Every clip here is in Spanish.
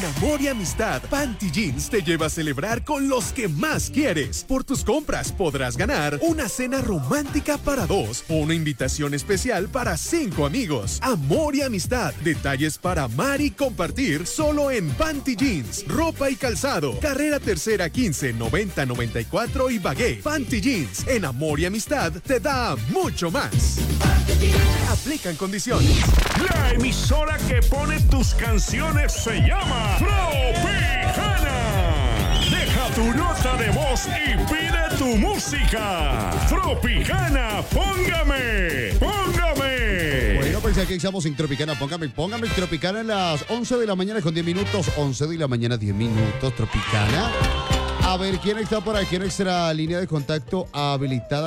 amor y amistad, Panty Jeans te lleva a celebrar con los que más quieres. Por tus compras podrás ganar una cena romántica para 2 o una invitación especial para 5 amigos. Amor y amistad, detalles para amar y compartir solo en Panty Jeans. Ropa y calzado, carrera tercera 15, 90, 94 y Bagué. Panty Jeans, en amor y amistad, te da mucho más. Aplican condiciones. La emisora que pone tus canciones se llama Tropicana. Deja tu nota de voz y pide tu música. Tropicana, póngame. Bueno, pues aquí estamos en Tropicana, póngame Tropicana en las 11 de la mañana con 10 minutos. 11 de la mañana, 10 minutos, Tropicana. A ver, ¿quién está por aquí en nuestra línea de contacto habilitada?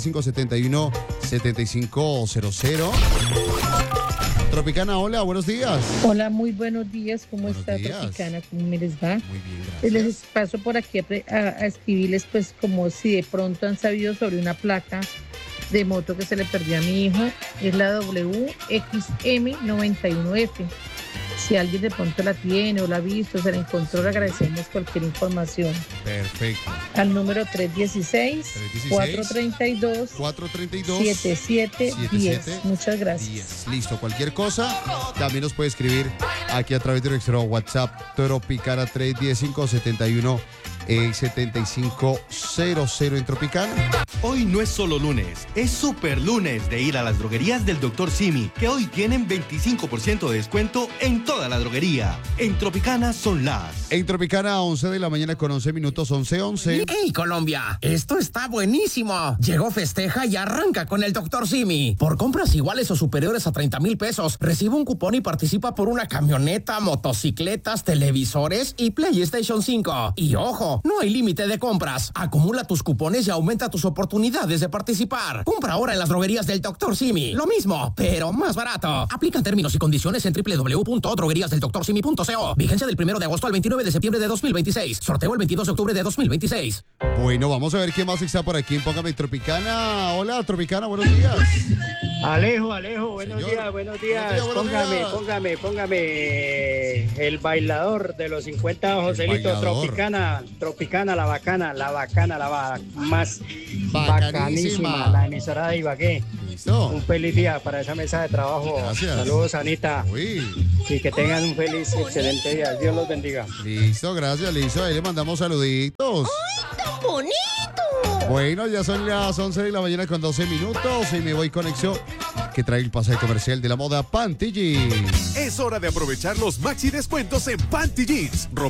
310-571-7500. Tropicana, hola, buenos días. Hola, muy buenos días. ¿Cómo Buenos está días. Tropicana? ¿Cómo me les va? Muy bien, gracias. Les paso por aquí a escribirles, pues, como si de pronto han sabido sobre una placa de moto que se le perdió a mi hijo. Es la WXM91F. Si alguien de pronto la tiene o la ha visto, se la encontró, le agradecemos cualquier información. Perfecto. Al número 316-432-7710. Muchas gracias. Listo, cualquier cosa, también nos puede escribir aquí a través de nuestro WhatsApp, Tropicana 310-571-7500 en Tropicana. Hoy no es solo lunes, es super lunes de ir a las droguerías del Dr. Simi, que hoy tienen 25% de descuento en toda la droguería. En Tropicana son las... En Tropicana, 11 de la mañana con 11 minutos, 11:11. ¡Hey, Colombia! Esto está buenísimo. Llegó, festeja y arranca con el Dr. Simi. Por compras iguales o superiores a 30,000 pesos, recibe un cupón y participa por una camioneta, motocicletas, televisores y PlayStation 5. Y ojo, no hay límite de compras. Acumula tus cupones y aumenta tus oportunidades de participar. Compra ahora en las droguerías del Dr. Simi. Lo mismo, pero más barato. Aplican términos y condiciones en www.drogueriasdeldoctorsimi.co. Vigencia del 1 de agosto al 29 de septiembre de 2026. Sorteo el 22 de octubre de 2026. Bueno, vamos a ver quién más está por aquí en Póngame Tropicana. Hola, Tropicana, buenos días. Alejo, buenos Señor. días. Buenos días. Póngame. El bailador de los 50, Joselito. bailador. Tropicana, la más Bacanísima. bacanísima, la emisora de Ibagué. Listo. Un feliz día para esa mesa de trabajo. Gracias. Saludos, Anita. Uy, Y que tengan un feliz, excelente día. Dios los bendiga. listo, gracias, listo. Ahí le mandamos saluditos. ¡Tan bonito! Bueno, ya son las 11 de la mañana con 12 minutos y me voy conexión que trae el pasaje comercial de la moda Panty Jeans. Es hora de aprovechar los maxi descuentos en Panty Jeans.